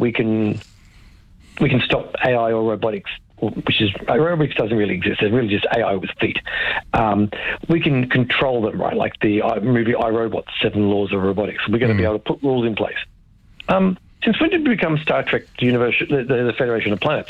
we can stop AI or robotics, which is robotics doesn't really exist. It's really just AI with feet. We can control them, right? Like the movie iRobot, 7 Laws of Robotics. We're going to be able to put rules in place. Since when did we become Star Trek, the Federation of Planets?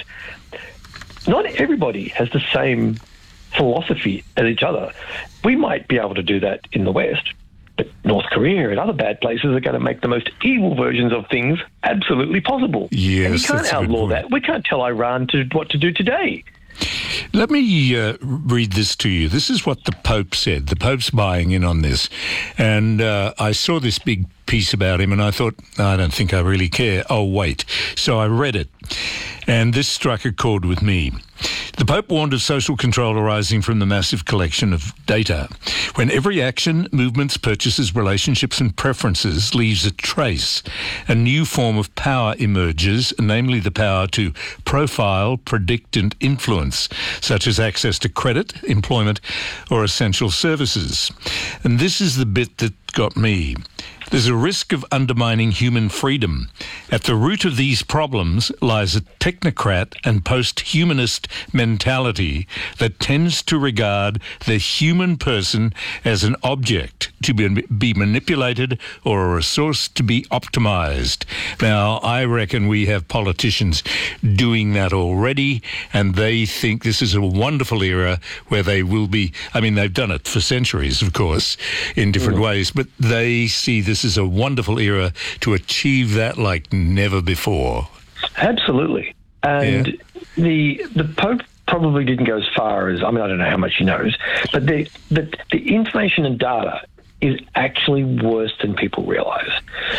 Not everybody has the same philosophy as each other. We might be able to do that in the West, but North Korea and other bad places are going to make the most evil versions of things absolutely possible. Yes, and we can't outlaw that. We can't tell Iran what to do today. Let me read this to you. This is what the Pope said. The Pope's buying in on this. And I saw this big piece about him and I thought, I don't think I really care. Oh, wait. So I read it. And this struck a chord with me. The Pope warned of social control arising from the massive collection of data. When every action, movements, purchases, relationships and preferences leaves a trace, a new form of power emerges, namely the power to profile, predict and influence, such as access to credit, employment or essential services. And this is the bit that got me. There's a risk of undermining human freedom. At the root of these problems lies a technocrat and post-humanist mentality that tends to regard the human person as an object to be manipulated or a resource to be optimized. Now, I reckon we have politicians doing that already, and they think this is a wonderful era where they will be, I mean, they've done it for centuries, of course, in different ways, but they see this as a wonderful era to achieve that like never before. Absolutely. And the Pope probably didn't go as far as, I mean, I don't know how much he knows, but the information and data is actually worse than people realise.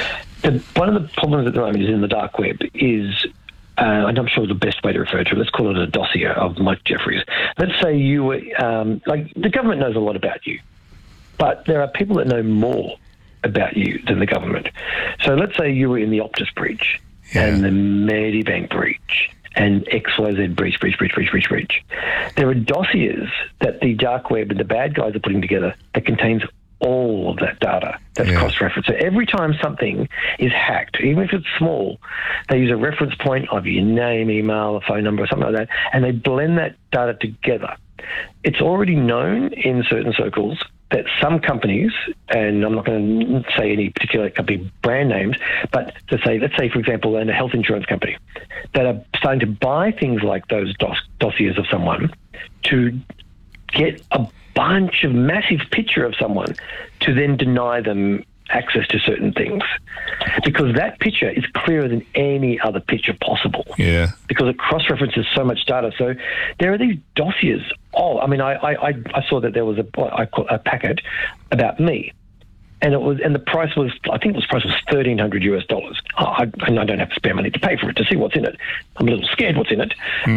One of the problems at the moment is in the dark web is, and I'm sure the best way to refer to it, let's call it a dossier of Mike Jeffries. Let's say you were, like the government knows a lot about you, but there are people that know more about you than the government. So let's say you were in the Optus breach and the Medibank breach and XYZ breach. There are dossiers that the dark web and the bad guys are putting together that contains all of that data that's cross-referenced. So every time something is hacked, even if it's small, they use a reference point of your name, email, a phone number, or something like that, and they blend that data together. It's already known in certain circles that some companies, and I'm not going to say any particular company brand names, but let's say, for example, a health insurance company, that are starting to buy things like those dossiers of someone to get a bunch of massive picture of someone to then deny them access to certain things, because that picture is clearer than any other picture possible. Yeah. Because it cross-references so much data. So there are these dossiers. Oh, I mean, I saw that there was a packet about me, and the price was, I think the price was $1,300. I don't have spare money to pay for it to see what's in it. I'm a little scared what's in it.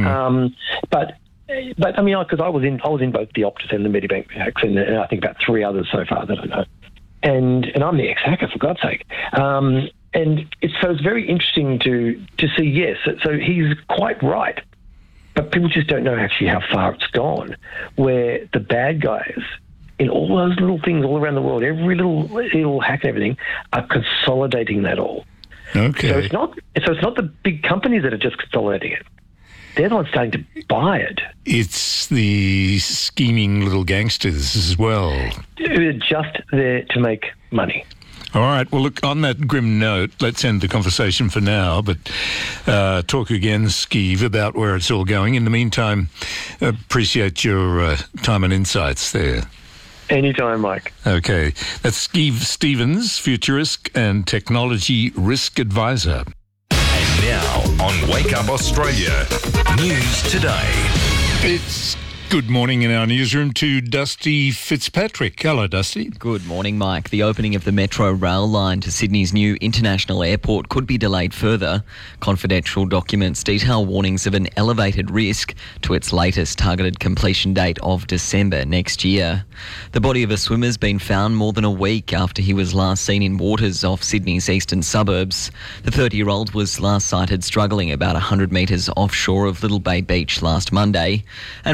But I mean, because I was in both the Optus and the Medibank hacks, and I think about 3 others so far that I know. And I'm the ex-hacker, for God's sake. And it's very interesting to see, yes, so he's quite right, but people just don't know actually how far it's gone, where the bad guys in all those little things all around the world, every little hack and everything, are consolidating that all. Okay. So it's not the big companies that are just consolidating it. They're the ones starting to buy it. It's the scheming little gangsters as well. They're just there to make money. All right. Well, look, on that grim note, let's end the conversation for now, but talk again, Skeeve, about where it's all going. In the meantime, appreciate your time and insights there. Anytime, Mike. Okay. That's Skeeve Stevens, futurist and technology risk advisor. Now on Wake Up Australia, News Today. It's good morning in our newsroom to Dusty Fitzpatrick. Hello, Dusty. Good morning, Mike. The opening of the Metro rail line to Sydney's new international airport could be delayed further. Confidential documents detail warnings of an elevated risk to its latest targeted completion date of December next year. The body of a swimmer's been found more than a week after he was last seen in waters off Sydney's eastern suburbs. The 30-year-old was last sighted struggling about 100 metres offshore of Little Bay Beach last Monday, and price growth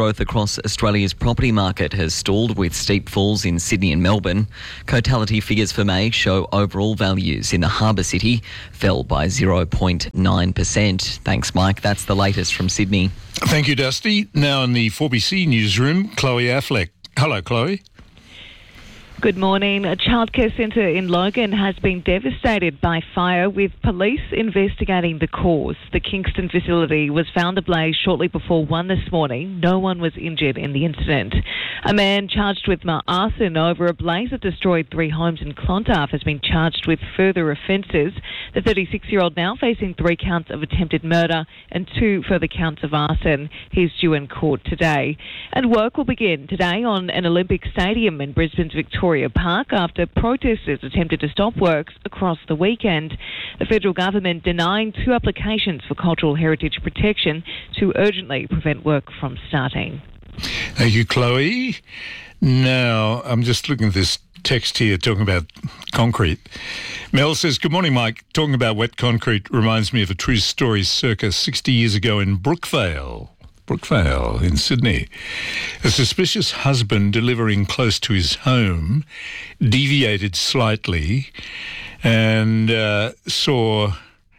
growth across Australia's property market has stalled with steep falls in Sydney and Melbourne. Cotality figures for May show overall values in the harbour city fell by 0.9%. Thanks, Mike. That's the latest from Sydney. Thank you, Dusty. Now in the 4BC newsroom, Chloe Affleck. Hello, Chloe. Good morning. A childcare centre in Logan has been devastated by fire, with police investigating the cause. The Kingston facility was found ablaze shortly before 1 this morning. No one was injured in the incident. A man charged with arson over a blaze that destroyed 3 homes in Clontarf has been charged with further offences. The 36-year-old now facing 3 counts of attempted murder and 2 further counts of arson. He's due in court today. And work will begin today on an Olympic stadium in Brisbane's Victoria Park after protesters attempted to stop works across the weekend. The federal government denying 2 applications for cultural heritage protection to urgently prevent work from starting. Thank you, Chloe. Now, I'm just looking at this text here talking about concrete. Mel says, good morning, Mike. Talking about wet concrete reminds me of a true story circa 60 years ago in Brookvale in Sydney. A suspicious husband delivering close to his home deviated slightly and saw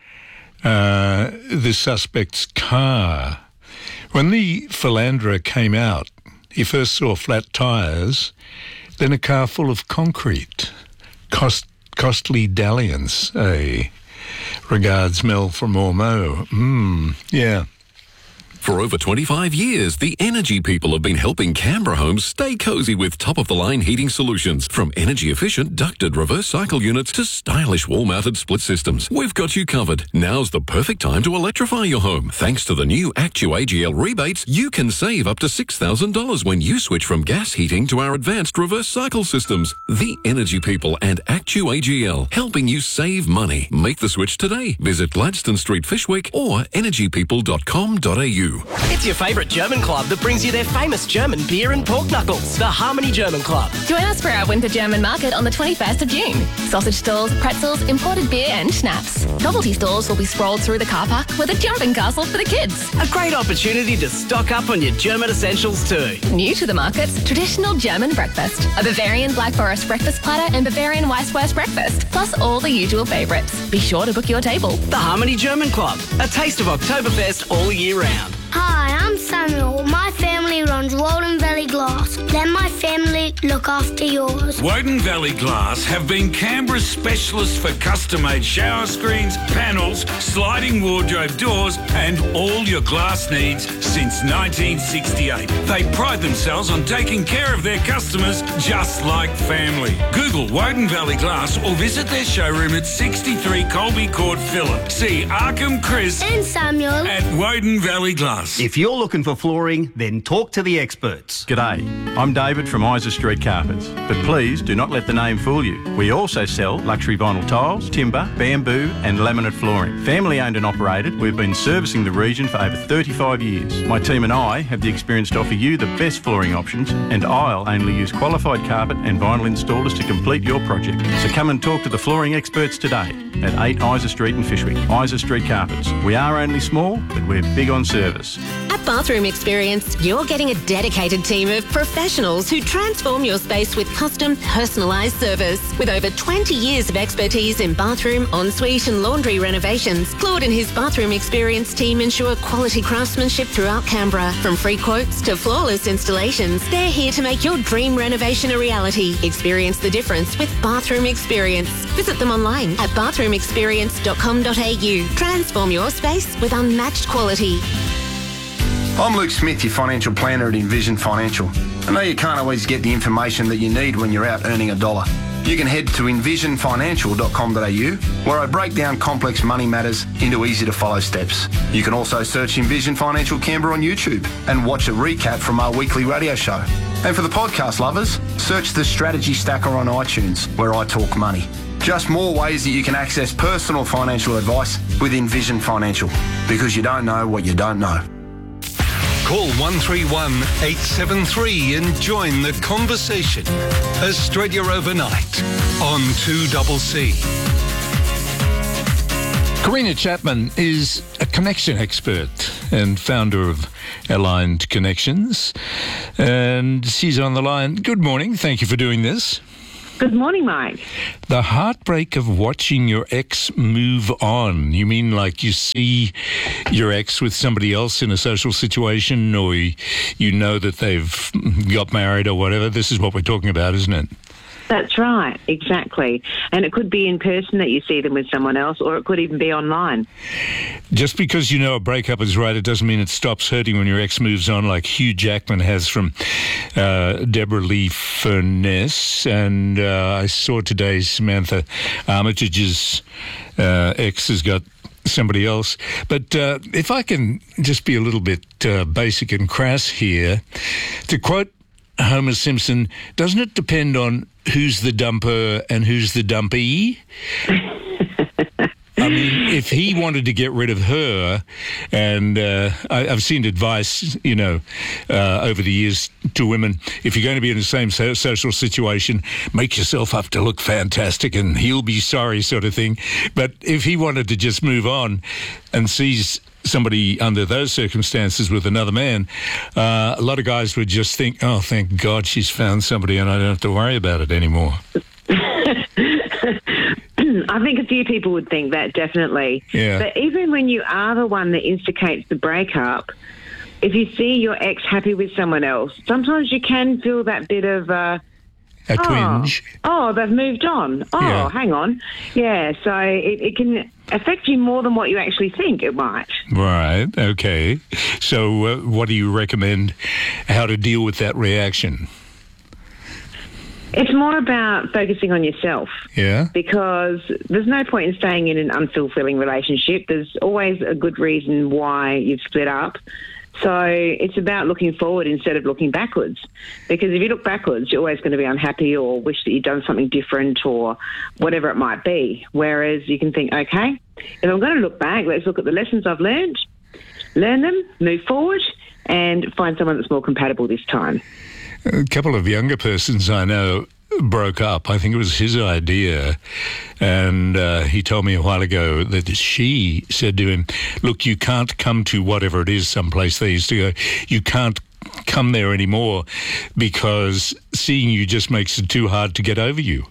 the suspect's car. When the philanderer came out, he first saw flat tyres, then a car full of concrete. Costly dalliance, eh? Regards, Mel from Ormeau. Yeah. For over 25 years, the Energy People have been helping Canberra homes stay cosy with top-of-the-line heating solutions. From energy-efficient ducted reverse cycle units to stylish wall-mounted split systems, we've got you covered. Now's the perfect time to electrify your home. Thanks to the new Actu-AGL rebates, you can save up to $6,000 when you switch from gas heating to our advanced reverse cycle systems. The Energy People and Actu-AGL, helping you save money. Make the switch today. Visit Gladstone Street, Fishwick or energypeople.com.au. It's your favourite German club that brings you their famous German beer and pork knuckles, the Harmony German Club. Join us for our Winter German Market on the 21st of June. Sausage stalls, pretzels, imported beer and schnapps. Novelty stores will be sprawled through the car park with a jumping castle for the kids. A great opportunity to stock up on your German essentials too. New to the markets, traditional German breakfast. A Bavarian Black Forest breakfast platter and Bavarian Weisswurst breakfast, plus all the usual favourites. Be sure to book your table. The Harmony German Club, a taste of Oktoberfest all year round. Hi, I'm Samuel. My family runs Woden Valley Glass. Let my family look after yours. Woden Valley Glass have been Canberra's specialists for custom-made shower screens, panels, sliding wardrobe doors and all your glass needs since 1968. They pride themselves on taking care of their customers just like family. Google Woden Valley Glass or visit their showroom at 63 Colby Court, Phillip. See Arkham, Chris and Samuel at Woden Valley Glass. If you're looking for flooring, then talk to the experts. G'day, I'm David from Isa Street Carpets, but please do not let the name fool you. We also sell luxury vinyl tiles, timber, bamboo and laminate flooring. Family owned and operated, we've been servicing the region for over 35 years. My team and I have the experience to offer you the best flooring options, and I'll only use qualified carpet and vinyl installers to complete your project. So come and talk to the flooring experts today at 8 Isa Street in Fishwick. Isa Street Carpets. We are only small, but we're big on service. At Bathroom Experience, you're getting a dedicated team of professionals who transform your space with custom, personalised service. With over 20 years of expertise in bathroom, ensuite and laundry renovations, Claude and his Bathroom Experience team ensure quality craftsmanship throughout Canberra. From free quotes to flawless installations, they're here to make your dream renovation a reality. Experience the difference with Bathroom Experience. Visit them online at bathroomexperience.com.au. Transform your space with unmatched quality. I'm Luke Smith, your financial planner at Envision Financial. I know you can't always get the information that you need when you're out earning a dollar. You can head to envisionfinancial.com.au, where I break down complex money matters into easy-to-follow steps. You can also search Envision Financial Canberra on YouTube and watch a recap from our weekly radio show. And for the podcast lovers, search the Strategy Stacker on iTunes, where I talk money. Just more ways that you can access personal financial advice with Envision Financial, because you don't know what you don't know. Call 131 873 and join the conversation. Australia Overnight on 2CC. Karina Chapman is a connection expert and founder of Aligned Connections, and she's on the line. Good morning. Thank you for doing this. Good morning, Mike. The heartbreak of watching your ex move on. You mean like you see your ex with somebody else in a social situation, or you know that they've got married or whatever? This is what we're talking about, isn't it? That's right, exactly. And it could be in person that you see them with someone else, or it could even be online. Just because you know a breakup is right, it doesn't mean it stops hurting when your ex moves on, like Hugh Jackman has from Deborah Lee Furness. And I saw today Samantha Armitage's ex has got somebody else. But if I can just be a little bit basic and crass here, to quote Homer Simpson, doesn't it depend on who's the dumper and who's the dumpee? I mean, if he wanted to get rid of her, and I've seen advice, over the years to women, if you're going to be in the same social situation, make yourself up to look fantastic and he'll be sorry sort of thing. But if he wanted to just move on and sees somebody under those circumstances with another man, a lot of guys would just think, oh, thank God she's found somebody and I don't have to worry about it anymore. I think a few people would think that, definitely. Yeah. But even when you are the one that instigates the breakup, if you see your ex happy with someone else, sometimes you can feel that bit of a twinge. Oh, they've moved on. Oh, Yeah. hang on. Yeah, so it can affect you more than what you actually think it might. Right, okay. So what do you recommend how to deal with that reaction? It's more about focusing on yourself. Yeah? Because there's no point in staying in an unfulfilling relationship. There's always a good reason why you've split up. So it's about looking forward instead of looking backwards. Because if you look backwards, you're always going to be unhappy or wish that you'd done something different or whatever it might be. Whereas you can think, okay, if I'm going to look back, let's look at the lessons I've learned, learn them, move forward, and find someone that's more compatible this time. A couple of younger persons I know broke up. I think it was his idea. And he told me a while ago that she said to him, look, you can't come to whatever it is, someplace they used to go. You can't come there anymore because seeing you just makes it too hard to get over you.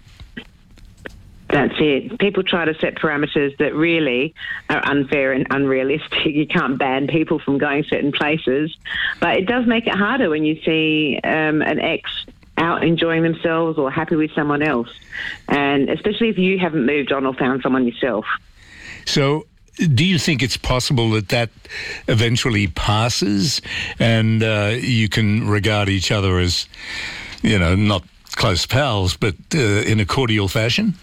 That's it. People try to set parameters that really are unfair and unrealistic. You can't ban people from going certain places, but it does make it harder when you see an ex out enjoying themselves or happy with someone else, and especially if you haven't moved on or found someone yourself. So do you think it's possible that eventually passes and you can regard each other as, not close pals, but in a cordial fashion?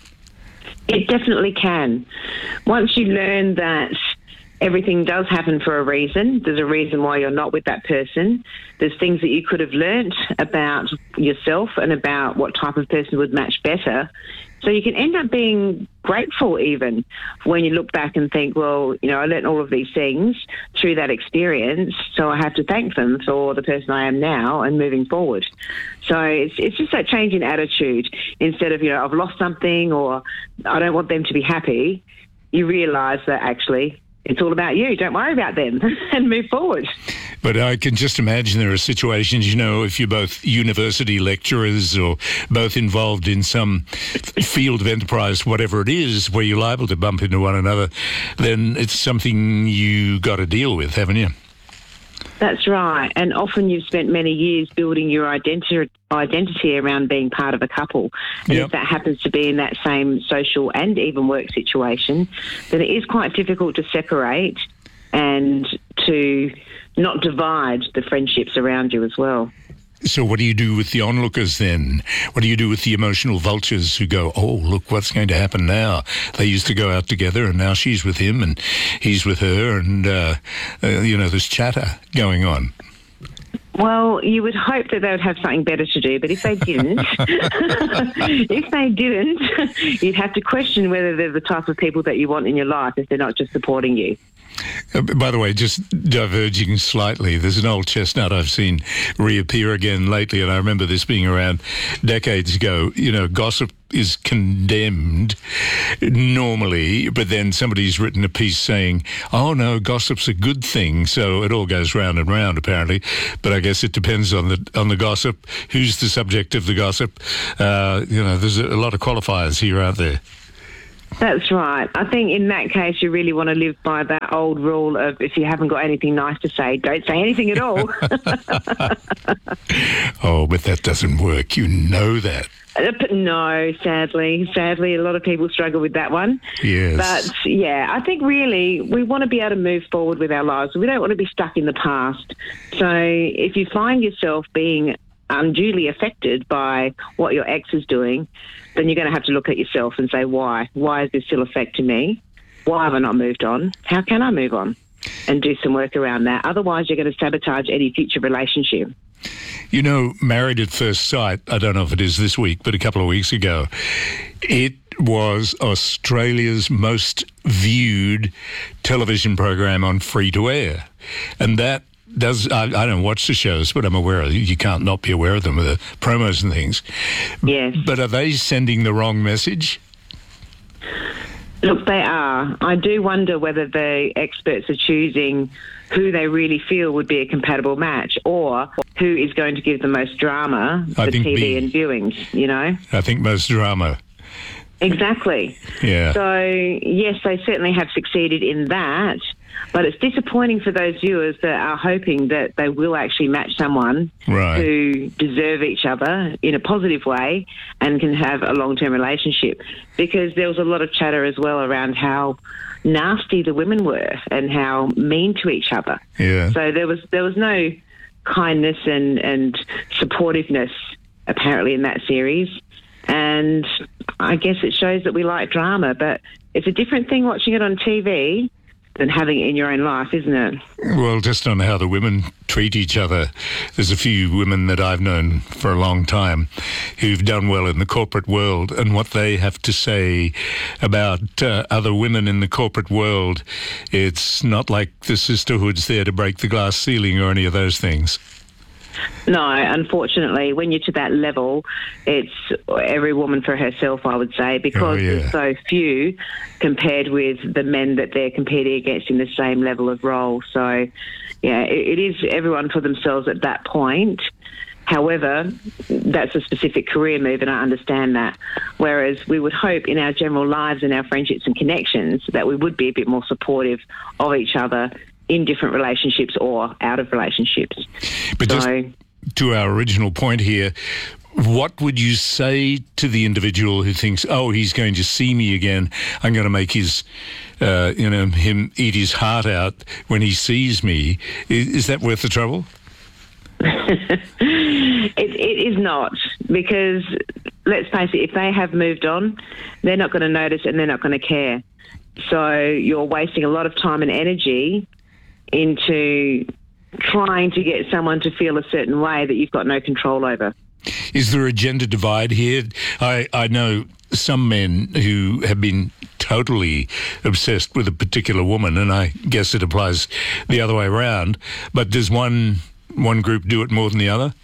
It definitely can. Once you learn that everything does happen for a reason, there's a reason why you're not with that person, there's things that you could have learnt about yourself and about what type of person would match better. So you can end up being grateful even when you look back and think, well, I learnt all of these things through that experience, so I have to thank them for the person I am now and moving forward. So it's just that change in attitude. Instead of, I've lost something or I don't want them to be happy, you realise that actually it's all about you. Don't worry about them and move forward. But I can just imagine there are situations, if you're both university lecturers or both involved in some field of enterprise, whatever it is, where you're liable to bump into one another, then it's something you got to deal with, haven't you? That's right. And often you've spent many years building your identity around being part of a couple. And Yep. if that happens to be in that same social and even work situation, then it is quite difficult to separate and to not divide the friendships around you as well. So what do you do with the onlookers then? What do you do with the emotional vultures who go, oh, look, what's going to happen now? They used to go out together and now she's with him and he's with her and, there's chatter going on. Well, you would hope that they would have something better to do, but if they didn't, you'd have to question whether they're the type of people that you want in your life if they're not just supporting you. By the way, just diverging slightly, there's an old chestnut I've seen reappear again lately, and I remember this being around decades ago. You know, gossip is condemned normally, but then somebody's written a piece saying, oh no, gossip's a good thing, so it all goes round and round apparently. But I guess it depends on the gossip, who's the subject of the gossip. There's a lot of qualifiers here, aren't there? That's right. I think in that case, you really want to live by that old rule of if you haven't got anything nice to say, don't say anything at all. Oh, but that doesn't work. You know that. But no, sadly, a lot of people struggle with that one. Yes. But yeah, I think really we want to be able to move forward with our lives. We don't want to be stuck in the past. So if you find yourself being unduly affected by what your ex is doing, then you're going to have to look at yourself and say, why? Why is this still affecting me? Why have I not moved on? How can I move on? And do some work around that. Otherwise, you're going to sabotage any future relationship. You know, Married at First Sight, I don't know if it is this week, but a couple of weeks ago, it was Australia's most viewed television program on free-to-air. And that I don't watch the shows, but I'm aware of it. You can't not be aware of them with the promos and things. Yes. But are they sending the wrong message? Look, they are. I do wonder whether the experts are choosing who they really feel would be a compatible match or who is going to give the most drama for TV and viewings, you know? I think most drama. Exactly. Yeah. So, yes, they certainly have succeeded in that, but it's disappointing for those viewers that are hoping that they will actually match someone who deserve each other in a positive way and can have a long-term relationship, because there was a lot of chatter as well around how nasty the women were and how mean to each other. Yeah. So there was no kindness and supportiveness apparently in that series. And I guess it shows that we like drama, but it's a different thing watching it on TV than having it in your own life, isn't it? Well, just on how the women treat each other. There's a few women that I've known for a long time who've done well in the corporate world, and what they have to say about other women in the corporate world, it's not like the sisterhood's there to break the glass ceiling or any of those things. No, unfortunately, when you're to that level, it's every woman for herself, I would say, because there's so few compared with the men that they're competing against in the same level of role. So, yeah, it is everyone for themselves at that point. However, that's a specific career move, and I understand that. Whereas we would hope in our general lives and our friendships and connections that we would be a bit more supportive of each other in different relationships or out of relationships. But just to our original point here, what would you say to the individual who thinks, oh, he's going to see me again, I'm going to make his, him eat his heart out when he sees me? Is that worth the trouble? It is not, because let's face it, if they have moved on, they're not going to notice and they're not going to care. So you're wasting a lot of time and energy into trying to get someone to feel a certain way that you've got no control over. Is there a gender divide here? I know some men who have been totally obsessed with a particular woman, and I guess it applies the other way around. But does one group do it more than the other?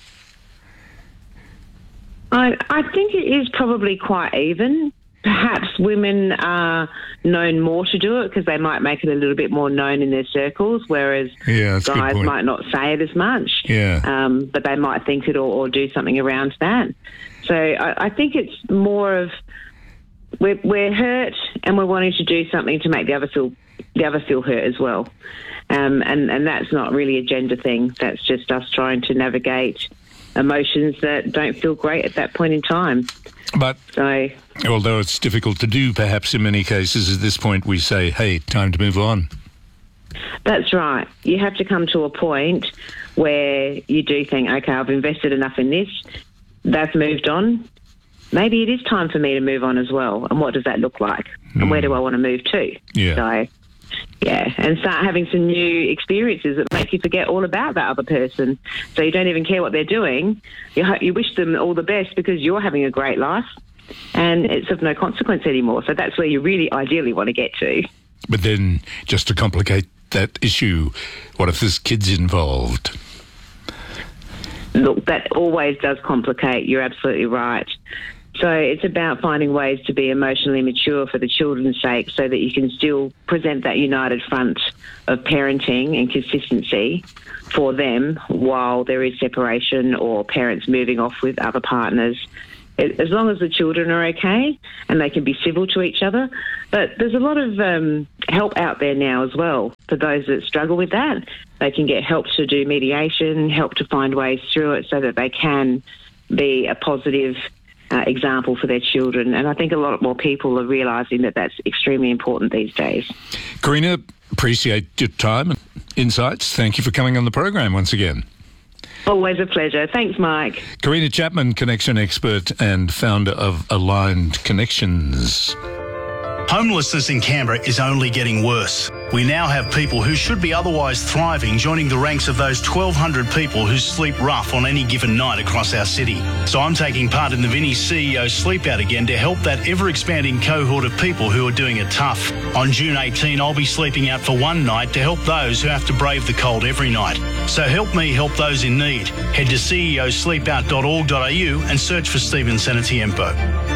I think it is probably quite even. Perhaps women are known more to do it because they might make it a little bit more known in their circles, whereas guys might not say it as much. But they might think it or do something around that. So I think it's more of we're hurt and we're wanting to do something to make the other feel hurt as well. And that's not really a gender thing. That's just us trying to navigate emotions that don't feel great at that point in time. But although it's difficult to do, perhaps in many cases at this point we say, hey, time to move on. That's right. You have to come to a point where you do think, okay, I've invested enough in this, they've moved on. Maybe it is time for me to move on as well. And what does that look like? And where do I want to move to? So, and start having some new experiences that make you forget all about that other person. So you don't even care what they're doing. You wish them all the best because you're having a great life and it's of no consequence anymore. So that's where you really ideally want to get to. But then, just to complicate that issue? What if there's kids involved? Look, that always does complicate. You're absolutely right. So it's about finding ways to be emotionally mature for the children's sake so that you can still present that united front of parenting and consistency for them while there is separation or parents moving off with other partners. As long as the children are okay and they can be civil to each other. But there's a lot of help out there now as well for those that struggle with that. They can get help to do mediation, help to find ways through it so that they can be a positive example for their children. And I think a lot more people are realising that that's extremely important these days. Karina, appreciate your time and insights. Thank you for coming on the program once again. Always a pleasure. Thanks, Mike. Karina Chapman, connection expert and founder of Aligned Connections. Homelessness in Canberra is only getting worse. We now have people who should be otherwise thriving joining the ranks of those 1,200 people who sleep rough on any given night across our city. So I'm taking part in the Vinnie's CEO Sleep Out again to help that ever-expanding cohort of people who are doing it tough. On June 18, I'll be sleeping out for one night to help those who have to brave the cold every night. So help me help those in need. Head to ceosleepout.org.au and search for Stephen Senatiempo.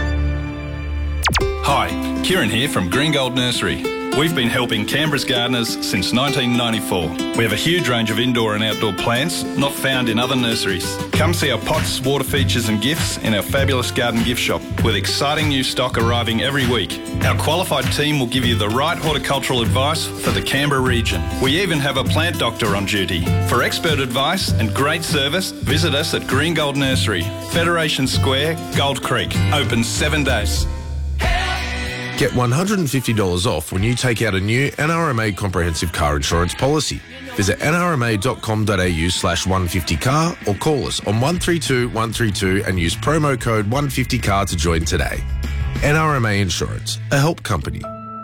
Hi, Kieran here from Green Gold Nursery. We've been helping Canberra's gardeners since 1994. We have a huge range of indoor and outdoor plants not found in other nurseries. Come see our pots, water features and gifts in our fabulous garden gift shop with exciting new stock arriving every week. Our qualified team will give you the right horticultural advice for the Canberra region. We even have a plant doctor on duty. For expert advice and great service, visit us at Green Gold Nursery, Federation Square, Gold Creek. Open 7 days. Get $150 off when you take out a new NRMA comprehensive car insurance policy. Visit nrma.com.au/150car or call us on 132 132 and use promo code 150car to join today. NRMA Insurance, a help company.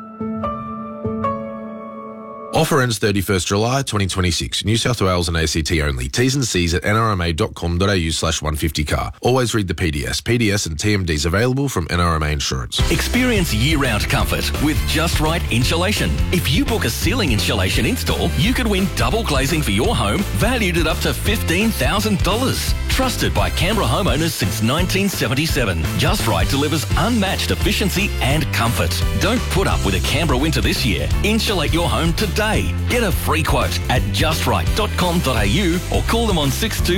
Offer ends 31st July 2026. New South Wales and ACT only. T's and C's at nrma.com.au/150car. Always read the PDS. PDS and TMDs available from NRMA Insurance. Experience year-round comfort with Just Right Insulation. If you book a ceiling insulation install, you could win double glazing for your home valued at up to $15,000. Trusted by Canberra homeowners since 1977. Just Right delivers unmatched efficiency and comfort. Don't put up with a Canberra winter this year. Insulate your home today. Get a free quote at justright.com.au or call them on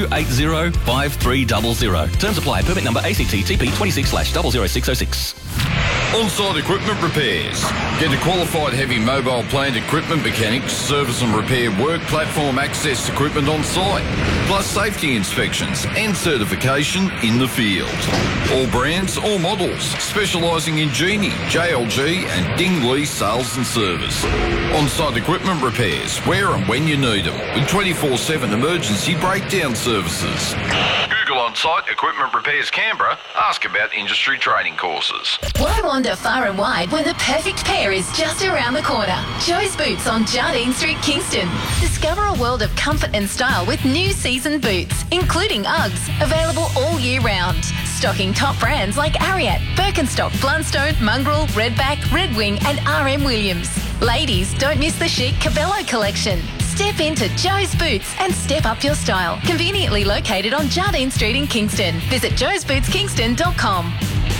6280-5300. Terms apply. Permit number ACT-TP 26/00606. On-site equipment repairs. Get a qualified heavy mobile plant equipment mechanic to service and repair work platform access equipment on site, plus safety inspections and certification in the field. All brands, all models, specialising in Genie, JLG and Dingley sales and service. On-site equipment repairs, where and when you need them, with 24/7 emergency breakdown services. Google On-Site Equipment Repairs Canberra. Ask about industry training courses. Why wander far and wide when the perfect pair is just around the corner? Joe's Boots on Jardine Street, Kingston. Discover a world of comfort and style with new season boots, including Uggs, available all year round. Stocking top brands like Ariat, Birkenstock, Blundstone, Mongrel, Redback, Red Wing and RM Williams. Ladies, don't miss the chic Cabello collection. Step into Joe's Boots and step up your style. Conveniently located on Jardine Street in Kingston. Visit joesbootskingston.com.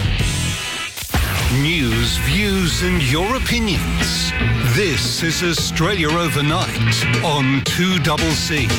News, views and your opinions. This is Australia Overnight on 2CC.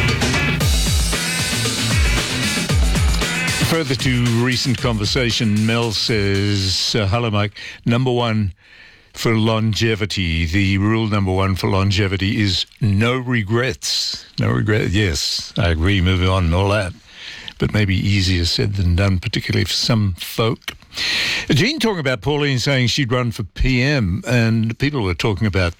Further to recent conversation, Mel says, hello Mike, number one for longevity, the rule number one for longevity is no regrets. No regret, yes, I agree, moving on and all that. But maybe easier said than done, particularly for some folk. Jean talking about Pauline saying she'd run for PM, and people were talking about,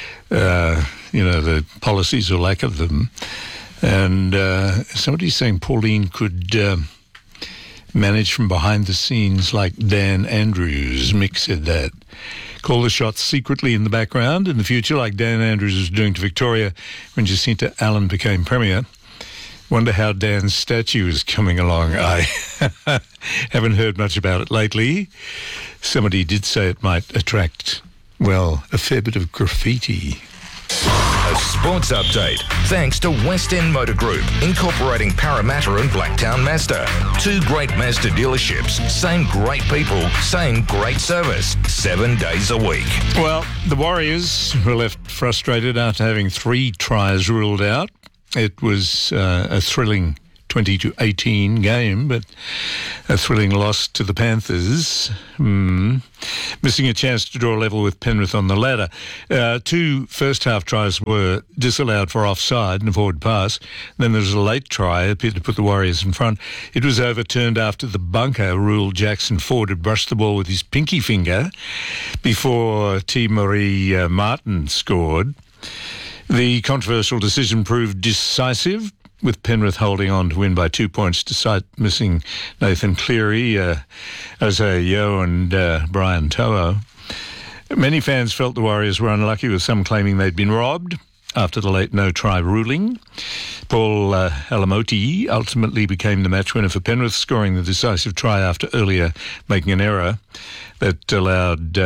the policies or lack of them. And somebody's saying Pauline could manage from behind the scenes like Dan Andrews. Mick said that. Call the shots secretly in the background in the future like Dan Andrews was doing to Victoria when Jacinta Allen became Premier. Wonder how Dan's statue is coming along. I haven't heard much about it lately. Somebody did say it might attract, well, a fair bit of graffiti. A sports update thanks to West End Motor Group, incorporating Parramatta and Blacktown Mazda. 2 great Mazda dealerships, same great people, same great service, 7 days a week. Well, the Warriors were left frustrated after having 3 tries ruled out. It was a thrilling 20-18 game, but a thrilling loss to the Panthers. Missing a chance to draw level with Penrith on the ladder. 2 first-half tries were disallowed for offside and a forward pass. Then there was a late try, appeared to put the Warriors in front. It was overturned after the bunker ruled Jackson Ford had brushed the ball with his pinky finger before T. Marie Martin scored. The controversial decision proved decisive, with Penrith holding on to win by 2 points despite missing Nathan Cleary, Jose Yeo and Brian To'o. Many fans felt the Warriors were unlucky, with some claiming they'd been robbed after the late no-try ruling. Paul Alamoti ultimately became the match winner for Penrith, scoring the decisive try after earlier making an error that allowed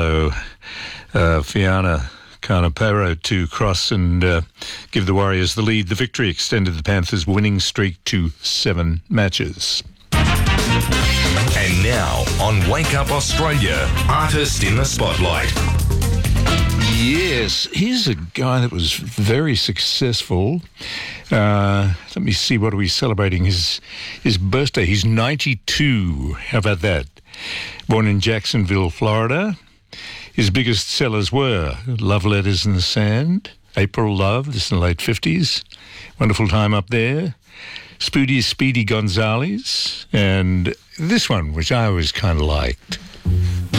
Fiana Canapero to cross and give the Warriors the lead. The victory extended the Panthers' winning streak to 7 matches. And now, on Wake Up Australia, Artist in the Spotlight. Yes, here's a guy that was very successful. Let me see, what are we celebrating? His birthday. He's 92. How about that? Born in Jacksonville, Florida. His biggest sellers were Love Letters in the Sand, April Love, this in the late 50s, Wonderful Time Up There, Speedy Gonzales, and this one, which I always kind of liked,